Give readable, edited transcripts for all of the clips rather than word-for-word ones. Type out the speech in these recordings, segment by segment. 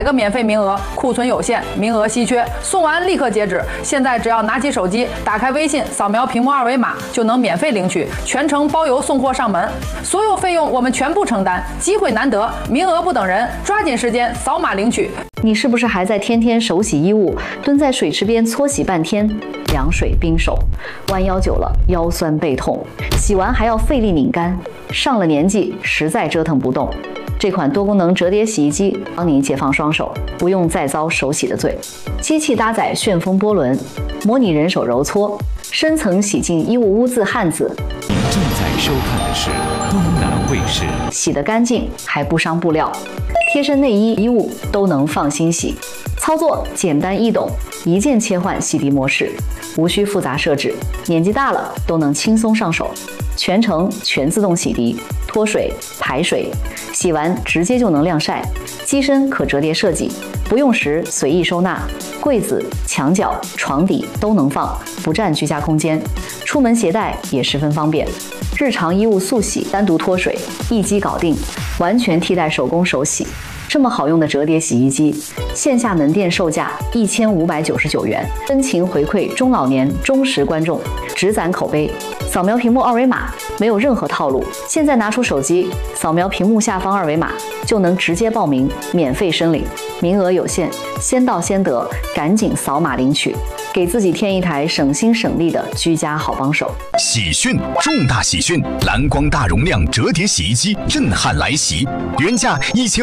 个免费名额，库存有限，名额稀缺，送完立刻截止。现在只要拿起手机，打开微信，扫描屏幕二维码，就能免费领取，全程包邮送货上门，所有费用我们全部承担。机会难得，名额不等人，抓紧时间扫码领取。 你是不是还在天天手洗衣物，蹲在水池边搓洗半天，凉水冰手，弯腰久了腰酸背痛，洗完还要费力拧干，上了年纪实在折腾不动。这款多功能折叠洗衣机帮你解放双手，不用再遭手洗的罪。机器搭载旋风波轮，模拟人手揉搓，深层洗净衣物污渍汗渍。 你正在收看的是东南卫视， 洗得干净还不伤布料，贴身内衣衣物都能放心洗。操作简单易懂，一键切换洗涤模式，无需复杂设置，年纪大了都能轻松上手。全程全自动洗涤，脱水排水，洗完直接就能晾晒。机身可折叠设计，不用时随意收纳，柜子、墙角、床底都能放，不占居家空间。出门携带也十分方便。日常衣物速洗，单独脱水，一机搞定，完全替代手工手洗。这么好用的折叠洗衣机，线下门店售价1599元，真情回馈中老年忠实观众，只攒口碑。扫描屏幕二维码，没有任何套路。现在拿出手机，扫描屏幕下方二维码，就能直接报名，免费申领。名额有限，先到先得，赶紧扫码领取，给自己添一台省心省力的居家好帮手。 喜讯，重大喜讯！蓝光大容量折叠洗衣机震撼来袭，原价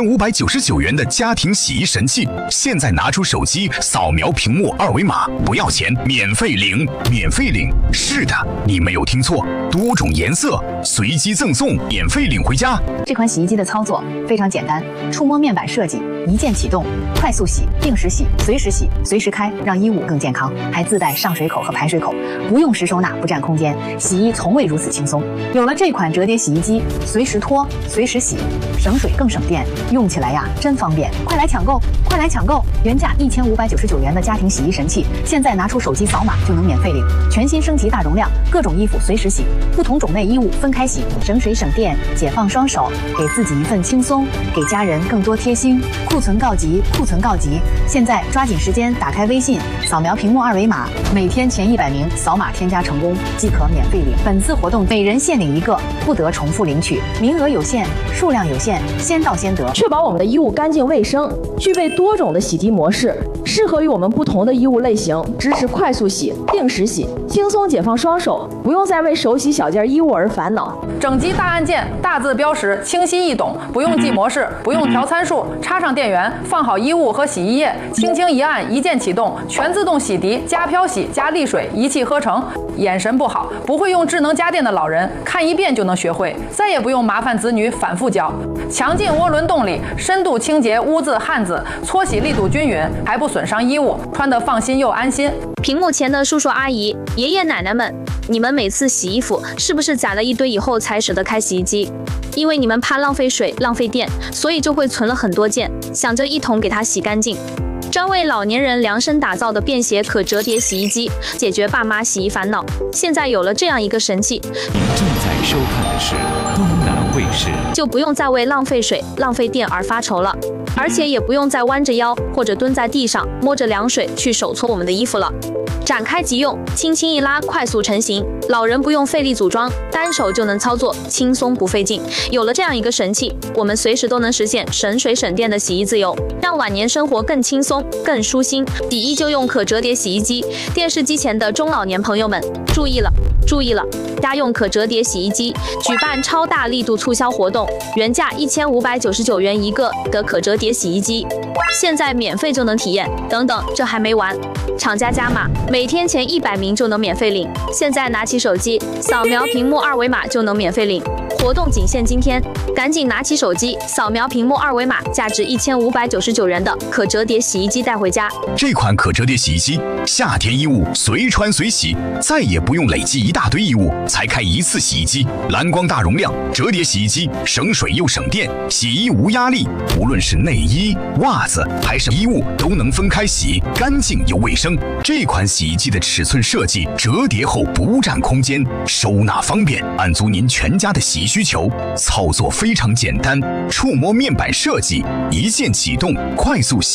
1599元的家庭洗衣神器，现在拿出手机扫描屏幕二维码，不要钱，免费领，免费领！是的，你没有听错，多种颜色随机赠送，免费领回家。 这款洗衣机的操作非常简单，触摸面板设计，一键启动，快速洗，定时洗，随时洗，随时开，让衣物更健康。还自带上水口和排水口，不用时收纳，不占空间，洗衣从未如此轻松。有了这款折叠洗衣机，随时脱，随时洗，省水更省电，用起来呀真方便！快来抢购，快来抢购！原价1599元的家庭洗衣神器，现在拿出手机扫码就能免费领。全新升级大容量，各种衣服随时洗，不同种类衣物分开洗，省水省电，解放双手，给自己一份轻松，给家人更多贴心。库存告急，库存告急！现在抓紧时间，打开微信，扫描屏幕二维码，每天前100名扫码添加成功即可免费领。本次活动每人限领1个，不得重复领取，名额有限，数量有限，先到先得。 确保我们的衣物干净卫生，具备多种的洗涤模式，适合于我们不同的衣物类型，支持快速洗、定时洗，轻松解放双手，不用再为手洗小件衣物而烦恼。 整机大按键，大字标识，清晰易懂，不用记模式，不用调参数，插上电源，放好衣物和洗衣液，轻轻一按，一键启动，全自动洗涤加漂洗加沥水，一气呵成。眼神不好，不会用智能家电的老人，看一遍就能学会，再也不用麻烦子女反复教。强劲涡轮动力，深度清洁污渍汗渍，搓洗力度均匀，还不损伤衣物，穿得放心又安心。 屏幕前的叔叔阿姨、爷爷奶奶们，你们每次洗衣服是不是攒了一堆以后才舍得开洗衣机？因为你们怕浪费水、浪费电，所以就会存了很多件，想着一同给它洗干净。专为老年人量身打造的便携可折叠洗衣机，解决爸妈洗衣烦恼。现在有了这样一个神器， 你正在收看的是东南卫视， 就不用再为浪费水、浪费电而发愁了，而且也不用再弯着腰或者蹲在地上摸着凉水去手搓我们的衣服了。展开即用，轻轻一拉，快速成型。老人不用费力组装，单手就能操作，轻松不费劲。有了这样一个神器，我们随时都能实现省水省电的洗衣自由，让晚年生活更轻松、更舒心。洗衣就用可折叠洗衣机，电视机前的中老年朋友们注意了！注意了！家用可折叠洗衣机举办超大力度促销活动，原价1599元1个的可折叠洗衣机，现在免费就能体验。等等，这还没完，厂家加码，每天前100名就能免费领。现在拿起手机，扫描屏幕二维码就能免费领。活动仅限今天，赶紧拿起手机，扫描屏幕二维码，价值1599元的可折叠洗衣机带回家。 这款可折叠洗衣机，夏天衣物随穿随洗，再也不用累积一大堆衣物才开一次洗衣机。蓝光大容量折叠洗衣机，省水又省电，洗衣无压力。无论是内衣、袜子还是衣物，都能分开洗，干净又卫生。这款洗衣机的尺寸设计，折叠后不占空间，收纳方便，满足您全家的洗衣需求。操作非常简单，触摸面板设计，一键启动，快速洗。